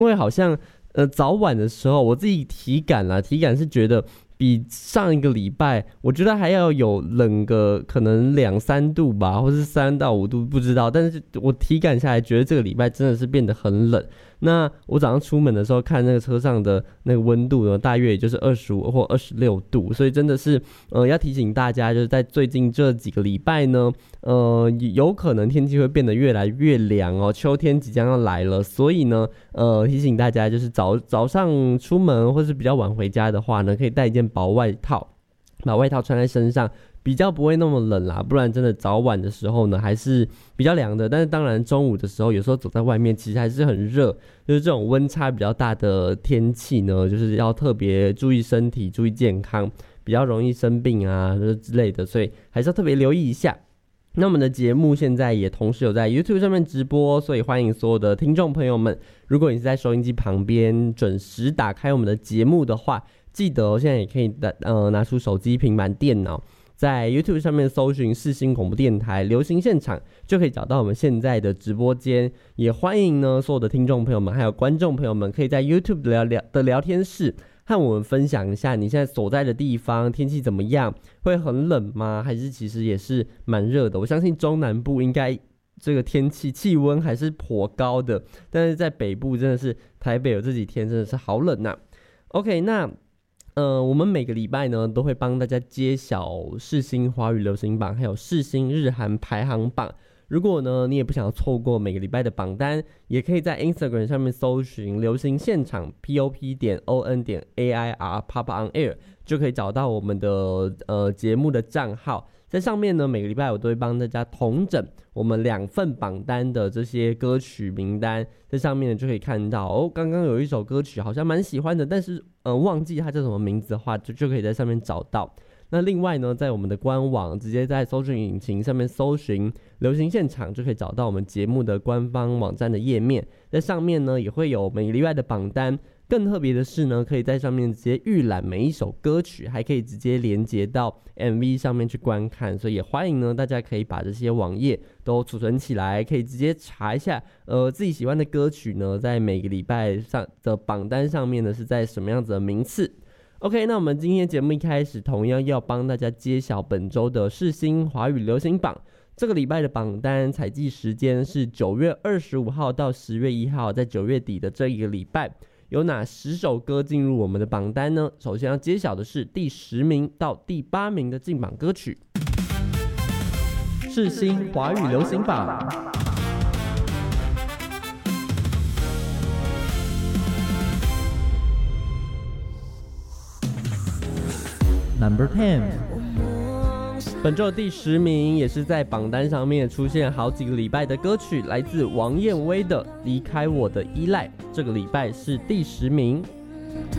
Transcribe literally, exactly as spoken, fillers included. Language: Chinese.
因为好像呃早晚的时候，我自己体感啦，体感是觉得比上一个礼拜，我觉得还要有冷个可能两三度吧，或是三到五度，不知道。但是我体感下来，觉得这个礼拜真的是变得很冷。那我早上出门的时候看那个车上的那个温度呢，大约也就是二十五或二十六度，所以真的是呃要提醒大家，就是在最近这几个礼拜呢，呃有可能天气会变得越来越凉哦，秋天即将要来了，所以呢，呃提醒大家就是早早上出门或是比较晚回家的话呢，可以带一件薄外套，把外套穿在身上。比较不会那么冷啦，不然真的早晚的时候呢还是比较凉的。但是当然中午的时候有时候走在外面其实还是很热，就是这种温差比较大的天气呢，就是要特别注意身体，注意健康，比较容易生病啊之类的，所以还是要特别留意一下。那我们的节目现在也同时有在 YouTube 上面直播，所以欢迎所有的听众朋友们，如果你是在收音机旁边准时打开我们的节目的话，记得、哦、现在也可以呃拿出手机、平板电脑，在 YouTube 上面搜寻世新广播电台流行现场，就可以找到我们现在的直播间。也欢迎呢所有的听众朋友们还有观众朋友们，可以在 YouTube 的 聊, 聊的聊天室和我们分享一下你现在所在的地方天气怎么样，会很冷吗？还是其实也是蛮热的？我相信中南部应该这个天气气温还是颇高的，但是在北部真的是台北有这几天真的是好冷啊。 OK， 那呃，我们每个礼拜呢都会帮大家揭晓世新华语流行榜还有世新日韩排行榜。如果呢你也不想要错过每个礼拜的榜单，也可以在 Instagram 上面搜寻流行现场 P O P 点 O N 点 A I R Pop On Air， 就可以找到我们的呃节目的账号。在上面呢每个礼拜我都会帮大家统整我们两份榜单的这些歌曲名单，在上面呢就可以看到哦，刚刚有一首歌曲好像蛮喜欢的，但是呃忘记它叫什么名字的话，就就可以在上面找到。那另外呢，在我们的官网直接在搜寻引擎上面搜寻流行现场，就可以找到我们节目的官方网站的页面，在上面呢也会有每个礼拜的榜单。更特别的是呢，可以在上面直接预览每一首歌曲，还可以直接连接到 M V 上面去观看，所以也欢迎呢大家可以把这些网页都储存起来，可以直接查一下呃自己喜欢的歌曲呢，在每个礼拜上的榜单上面呢是在什么样子的名次。OK， 那我们今天节目一开始同样要帮大家揭晓本周的世新华语流行榜。这个礼拜的榜单采集时间是九月二十五号到十月一号，在九月底的这一个礼拜，有哪十首歌进入我们的榜单呢？首先要揭晓的是第十名到第八名的进榜歌曲，世新华语流行榜。Number ten， 本周的第十名也是在榜单上面出现好几个礼拜的歌曲，来自王燕威的《离开我的依赖》，这个礼拜是第十名。